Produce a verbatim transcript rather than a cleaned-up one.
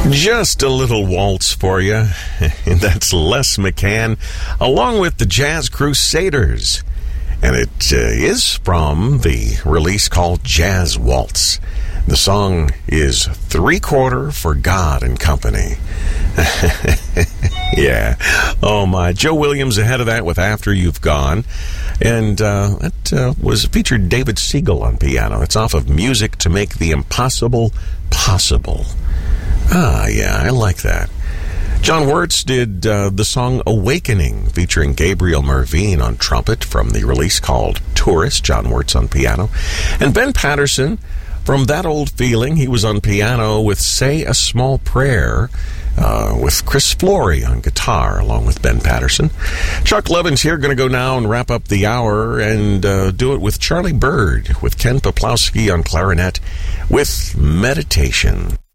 Just a little waltz for you. And that's Les McCann, along with the Jazz Crusaders. And it uh, is from the release called Jazz Waltz. The song is Three Quarter for God and Company. Yeah. Oh, my. Joe Williams ahead of that with After You've Gone. And uh, that uh, was featured David Siegel on piano. It's off of Music to Make the Impossible Possible. Ah, yeah, I like that. John Wirtz did uh, the song Awakening, featuring Gabriel Mervine on trumpet from the release called Tourist. John Wirtz on piano. And Ben Patterson, from That Old Feeling, he was on piano with Say a Small Prayer, uh, with Chris Flory on guitar, along with Ben Patterson. Chuck Levin's here, going to go now and wrap up the hour and uh, do it with Charlie Bird, with Ken Poplowski on clarinet, with Meditation.